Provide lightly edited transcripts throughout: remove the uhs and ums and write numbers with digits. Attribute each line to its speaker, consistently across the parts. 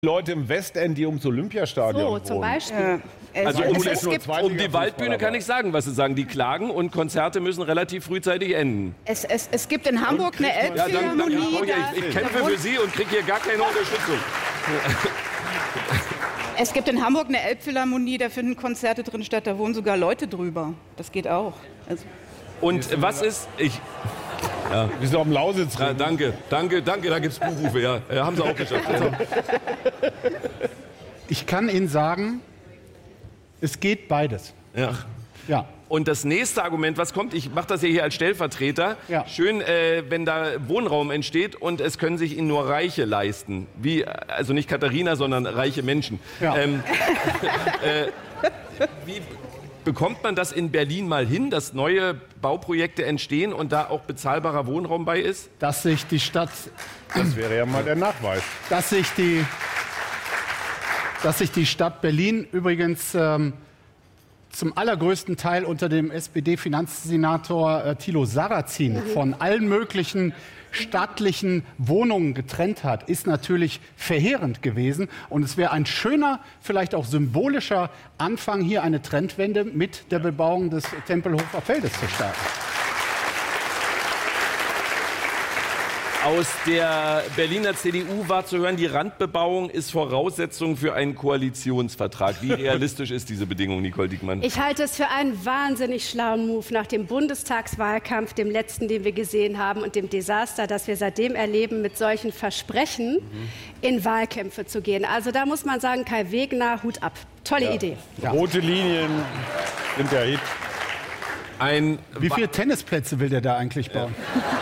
Speaker 1: Leute im Westend, die ums Olympiastadion wohnen.
Speaker 2: So, zum Beispiel.
Speaker 1: Also
Speaker 3: um die Waldbühne kann ich sagen, was sie sagen. Die klagen und Konzerte müssen relativ frühzeitig enden.
Speaker 2: Es gibt in Hamburg eine Elbphilharmonie.
Speaker 3: Ich kämpfe für Sie und kriege hier gar keine Unterstützung.
Speaker 2: Es gibt in Hamburg eine Elbphilharmonie, da finden Konzerte drin statt, da wohnen sogar Leute drüber. Das geht auch. Also
Speaker 3: und was ist...
Speaker 1: Ja. Wir sind auf dem Lausitz.
Speaker 3: Ja, danke, da gibt es Buchrufe, ja. Haben sie auch geschafft. Also,
Speaker 4: ich kann Ihnen sagen, es geht beides.
Speaker 3: ja.
Speaker 4: Ja.
Speaker 3: Und das nächste Argument, was kommt, ich mache das ja hier als Stellvertreter,
Speaker 4: Ja.
Speaker 3: schön, wenn da Wohnraum entsteht und es können sich ihn nur Reiche leisten. Wie, also nicht Katharina, sondern reiche Menschen.
Speaker 4: Ja.
Speaker 3: Wie bekommt man das in Berlin mal hin, dass neue Bauprojekte entstehen und da auch bezahlbarer Wohnraum bei ist?
Speaker 4: Dass sich die Stadt,
Speaker 1: Das wäre ja mal der Nachweis.
Speaker 4: dass sich die Stadt Berlin übrigens zum allergrößten Teil unter dem SPD-Finanzsenator Thilo Sarrazin von allen möglichen staatlichen Wohnungen getrennt hat, ist natürlich verheerend gewesen. Und es wäre ein schöner, vielleicht auch symbolischer Anfang, hier eine Trendwende mit der Bebauung des Tempelhofer Feldes zu starten.
Speaker 3: Aus der Berliner CDU war zu hören, die Randbebauung ist Voraussetzung für einen Koalitionsvertrag. Wie realistisch ist diese Bedingung, Nicole Diekmann?
Speaker 5: Ich halte es für einen wahnsinnig schlauen Move nach dem Bundestagswahlkampf, dem letzten, den wir gesehen haben, und dem Desaster, das wir seitdem erleben, mit solchen Versprechen in Wahlkämpfe zu gehen. Also da muss man sagen, Kai Wegner, Hut ab. Tolle Idee.
Speaker 4: Ja.
Speaker 1: Rote Linien sind der Hit.
Speaker 4: Wie viele Tennisplätze will der da eigentlich bauen?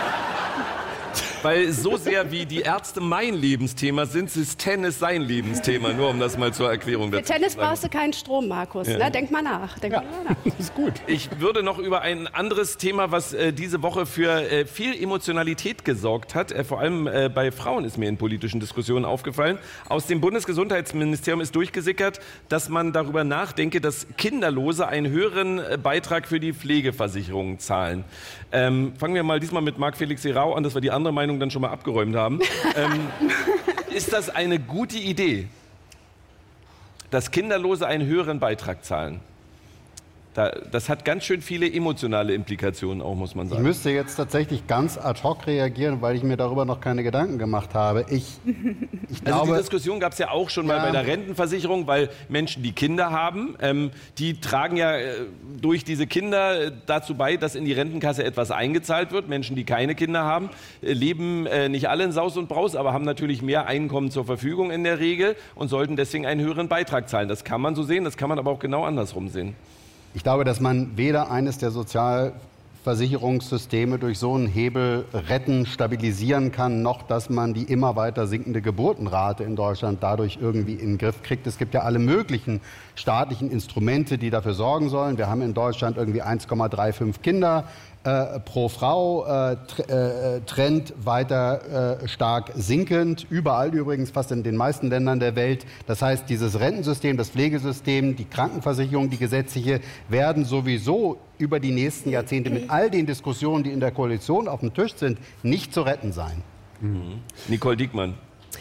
Speaker 3: Weil so sehr wie die Ärzte mein Lebensthema sind, ist Tennis sein Lebensthema. Nur um das mal zur Erklärung dazu
Speaker 5: Für Tennis
Speaker 3: zu sagen.
Speaker 5: brauchst du keinen Strom, Markus.
Speaker 3: Ja.
Speaker 5: Ne? Denk mal nach.
Speaker 4: Das ist gut.
Speaker 3: Ich würde noch über ein anderes Thema, was diese Woche für viel Emotionalität gesorgt hat, vor allem bei Frauen ist mir in politischen Diskussionen aufgefallen. Aus dem Bundesgesundheitsministerium ist durchgesickert, dass man darüber nachdenke, dass Kinderlose einen höheren Beitrag für die Pflegeversicherung zahlen. Fangen wir mal diesmal mit Marc-Felix Serau an, dass wir die andere Meinung dann schon mal abgeräumt haben. Ist das eine gute Idee, dass Kinderlose einen höheren Beitrag zahlen? Das hat ganz schön viele emotionale Implikationen auch, muss man
Speaker 6: Ich
Speaker 3: sagen.
Speaker 6: müsste jetzt tatsächlich ganz ad hoc reagieren, weil ich mir darüber noch keine Gedanken gemacht habe. Ich
Speaker 3: Also
Speaker 6: glaube,
Speaker 3: die Diskussion gab es ja auch schon mal bei der Rentenversicherung, weil Menschen, die Kinder haben, die tragen ja durch diese Kinder dazu bei, dass in die Rentenkasse etwas eingezahlt wird. Menschen, die keine Kinder haben, leben nicht alle in Saus und Braus, aber haben natürlich mehr Einkommen zur Verfügung in der Regel und sollten deswegen einen höheren Beitrag zahlen. Das kann man so sehen, das kann man aber auch genau andersrum sehen.
Speaker 6: ich glaube, dass man weder eines der Sozialversicherungssysteme durch so einen Hebel retten, stabilisieren kann, noch dass man die immer weiter sinkende Geburtenrate in Deutschland dadurch irgendwie in den Griff kriegt. Es gibt ja alle möglichen staatlichen Instrumente, die dafür sorgen sollen. Wir haben in Deutschland irgendwie 1,35 Kinder pro Frau, Trend weiter stark sinkend, überall übrigens, fast in den meisten Ländern der Welt. Das heißt, dieses Rentensystem, das Pflegesystem, die Krankenversicherung, die gesetzliche, werden sowieso über die nächsten Jahrzehnte mit all den Diskussionen, die in der Koalition auf dem Tisch sind, nicht zu retten sein.
Speaker 3: Nicole Diekmann.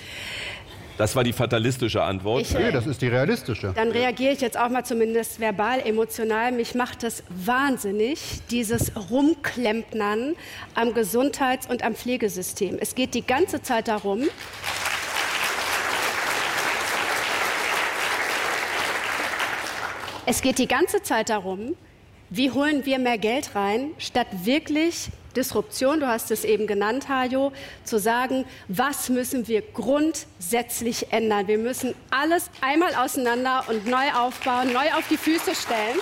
Speaker 3: Das war die fatalistische Antwort.
Speaker 6: Nee, das ist die realistische.
Speaker 5: Dann reagiere ich jetzt auch mal zumindest verbal emotional. Mich macht das wahnsinnig, dieses Rumklempnern am Gesundheits- und am Pflegesystem. Es geht die ganze Zeit darum, wie holen wir mehr Geld rein, statt wirklich Disruption, du hast es eben genannt, Hajo, zu sagen, was müssen wir grundsätzlich ändern. Wir müssen alles einmal auseinander und neu aufbauen, neu auf die Füße stellen.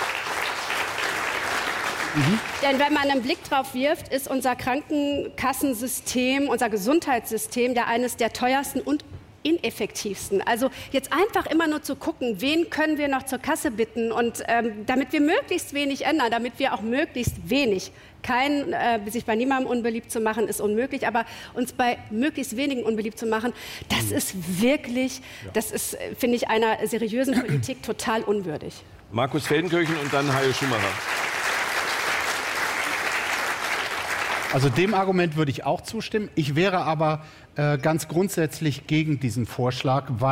Speaker 5: Denn wenn man einen Blick drauf wirft, ist unser Krankenkassensystem, unser Gesundheitssystem ja eines der teuersten und ineffektivsten. Also jetzt einfach immer nur zu gucken, wen können wir noch zur Kasse bitten und damit wir möglichst wenig ändern, damit wir auch möglichst wenig, sich bei niemandem unbeliebt zu machen, ist unmöglich, aber uns bei möglichst wenigen unbeliebt zu machen, das ist wirklich, das ist, finde ich, einer seriösen Politik total unwürdig.
Speaker 3: Markus Feldenkirchen und dann Hajo Schumacher.
Speaker 4: Also dem Argument würde ich auch zustimmen. Ich wäre aber ganz grundsätzlich gegen diesen Vorschlag, weil